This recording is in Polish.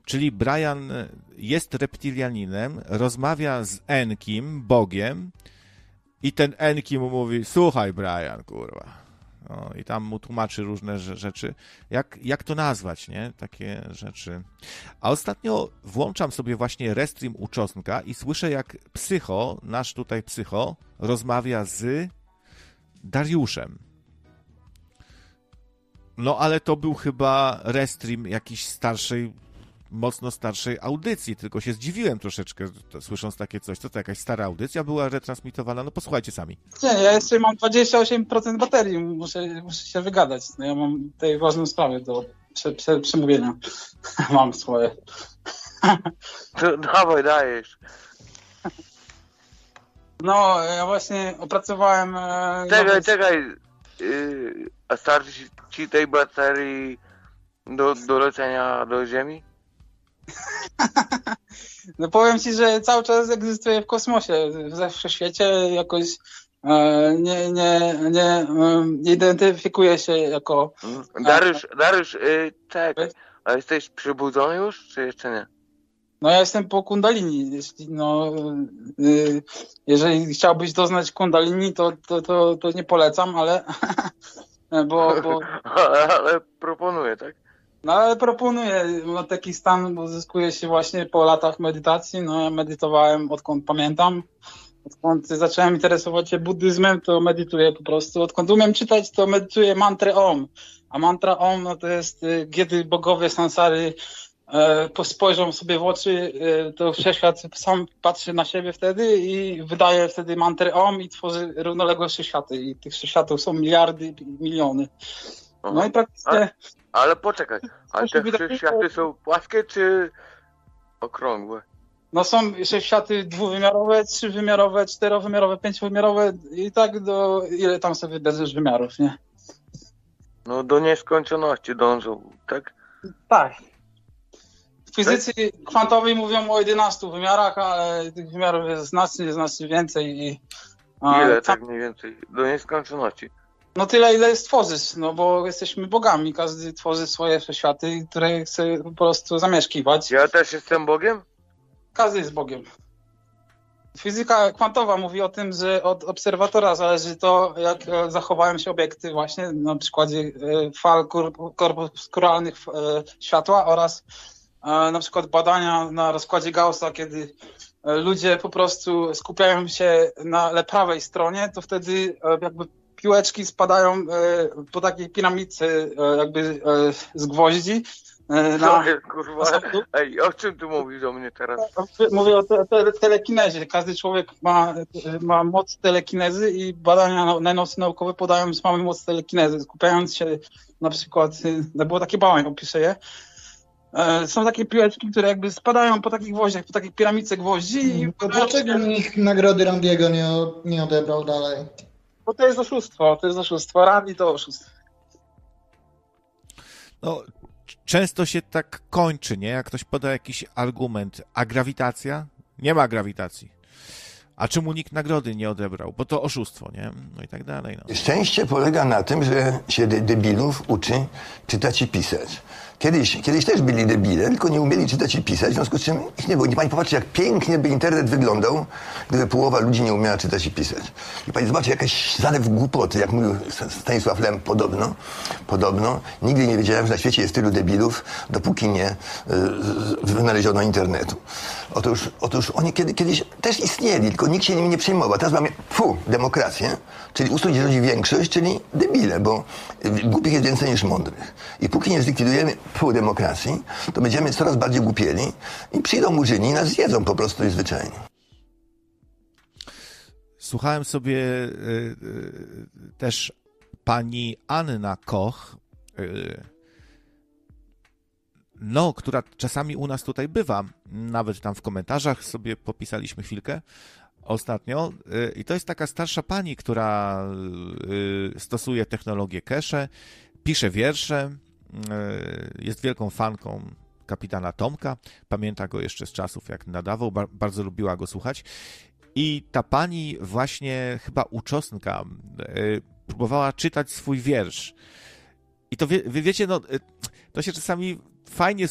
Czyli Brian jest reptilianinem, rozmawia z Enkim, Bogiem, i ten Enki mu mówi, słuchaj Brian, kurwa. No, i tam mu tłumaczy różne rzeczy. Jak to nazwać, nie? Takie rzeczy. A ostatnio włączam sobie właśnie Restream u Czosnka i słyszę, jak Psycho, nasz tutaj Psycho, rozmawia z Dariuszem. No, ale to był chyba Restream jakiejś mocno starszej audycji, tylko się zdziwiłem troszeczkę, słysząc takie coś. Co to, jakaś stara audycja była retransmitowana? No posłuchajcie sami. Nie, ja jeszcze mam 28% baterii, muszę się wygadać. No, ja mam tutaj ważną sprawę do przemówienia. Mam swoje. Dawaj, dajesz. No, ja właśnie opracowałem... Czekaj. A starczy ci tej baterii do lecenia do Ziemi? No powiem ci, że cały czas egzystuje w kosmosie, we wszechświecie jakoś nie identyfikuje się jako... Dariusz, czekaj, a jesteś przybudzony już, czy jeszcze nie? No ja jestem po kundalini, jeżeli chciałbyś doznać kundalini, to nie polecam, ale... Ale proponuję, tak? No ale proponuję, taki stan uzyskuje się właśnie po latach medytacji. No ja medytowałem odkąd pamiętam. Odkąd zacząłem interesować się buddyzmem, to medytuję po prostu. Odkąd umiem czytać, to medytuję mantrę Om. A mantra Om, no to jest, kiedy bogowie sansary spojrzą sobie w oczy, to wszechświat sam patrzy na siebie wtedy i wydaje wtedy mantrę Om i tworzy równoległe wszechświaty. I tych wszechświatów są miliardy i miliony. No i praktycznie... Ale poczekaj, ale te wszechświaty są płaskie czy okrągłe? No są wszechświaty dwuwymiarowe, trzywymiarowe, czterowymiarowe, pięciowymiarowe i tak do ile tam sobie wybierzesz wymiarów, nie? No do nieskończoności dążą, tak? Tak. Fizycy kwantowi mówią o 11 wymiarach, ale tych wymiarów jest znacznie więcej. Ile tak mniej więcej? Do nieskończoności. No tyle, ile stworzysz, no bo jesteśmy bogami. Każdy tworzy swoje wszechświaty, które chce po prostu zamieszkiwać. Ja też jestem Bogiem? Każdy jest Bogiem. Fizyka kwantowa mówi o tym, że od obserwatora zależy to, jak zachowają się obiekty właśnie na przykładzie fal korpuskularnych światła oraz na przykład badania na rozkładzie Gaussa, kiedy ludzie po prostu skupiają się na prawej stronie, to wtedy jakby piłeczki spadają po takiej piramidce jakby z gwoździ. Kurwa, ej, o czym ty mówisz do mnie teraz? Mówię o telekinezie. Każdy człowiek ma moc telekinezy i badania naukowe podają, że mamy moc telekinezy. Skupiając się na przykład, było takie bałanie, opiszę je. Są takie piłeczki, które jakby spadają po takich gwoździach, po takiej piramidce gwoździ. Dlaczego nikt nagrody Randiego nie odebrał dalej? Bo to jest oszustwo. Randy to oszustwo. No, często się tak kończy, nie? Jak ktoś poda jakiś argument. A grawitacja? Nie ma grawitacji. A czemu nikt nagrody nie odebrał? Bo to oszustwo, nie? No i tak dalej. No. Szczęście polega na tym, że się debilów uczy czytać i pisać. Kiedyś też byli debile, tylko nie umieli czytać i pisać, w związku z czym ich nie było. Nie pani popatrzy, jak pięknie by internet wyglądał, gdyby połowa ludzi nie umiała czytać i pisać. I pani zobaczy, jakaś zalew głupoty, jak mówił Stanisław Lem, podobno. Nigdy nie wiedziałem, że na świecie jest tylu debilów, dopóki nie wynaleziono internetu. Otóż oni kiedyś też istnieli, tylko nikt się nimi nie przejmował. Teraz mamy demokrację, czyli ustrój, gdzie rządzi większość, czyli debile, bo głupich jest więcej niż mądrych. I póki nie zlikwidujemy demokracji, to będziemy coraz bardziej głupieli i przyjdą murzyni i nas zjedzą po prostu i zwyczajnie. Słuchałem sobie też pani Anna Koch, która czasami u nas tutaj bywa, nawet tam w komentarzach sobie popisaliśmy chwilkę ostatnio. I to jest taka starsza pani, która stosuje technologię cache, pisze wiersze, jest wielką fanką kapitana Tomka, pamięta go jeszcze z czasów, jak nadawał, bardzo lubiła go słuchać. I ta pani właśnie chyba u Czosnka próbowała czytać swój wiersz. I to wy wiecie, no, to się czasami fajnie